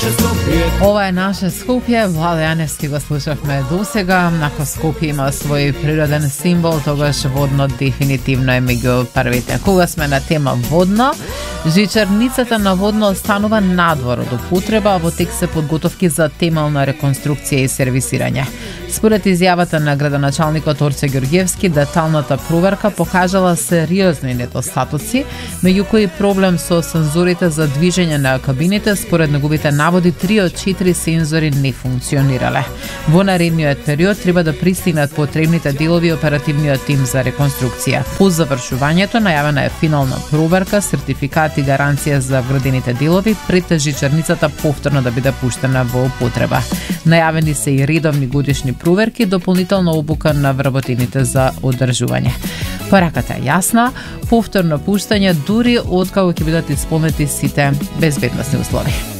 Ова е наше Скопје, Владе Јаневски го слушавме досега. Ако Скопје има свој природен символ, тогаш водно дефинитивно е меѓу првите. Кога сме на тема водно, жичарницата на водно останува надвор од употреба, а во тек се подготовки за темелна реконструкција и сервисирање. Според изјавата на градоначалникот Орце Ѓорѓевски, деталната проверка покажала сериозни недостатоци, меѓу кои проблем со сензорите за движење на кабините. Според неговите наводи, 3 од 4 сензори не функционирале. Во наредниот период треба да пристигнат потребните делови оперативниот тим за реконструкција. По завршувањето најавена е финална проверка, сертификат и гаранција за вградените делови пред жичарницата повторно да биде пуштена во употреба. Најавени се и редовни годишни проверки, дополнителна обука на вработените за одржување. Пораката е јасна, повторно пуштање дури откако ќе бидат исполнети сите безбедносни услови.